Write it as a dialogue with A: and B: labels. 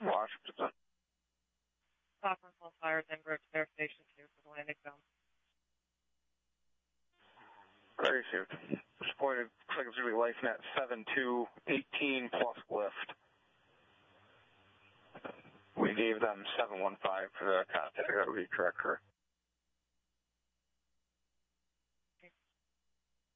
A: Washington.
B: Sovereign Full Fires en route to their Station 2 for the landing zone.
A: Very shoot. Disappointed. Looks like it's going to be LifeNet 7218 plus lift. We gave them 715 for the contact. That would be correct, correct.